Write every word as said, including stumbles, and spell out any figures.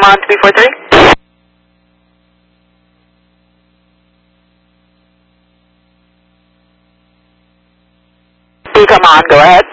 come on, three four three. Come on, go ahead.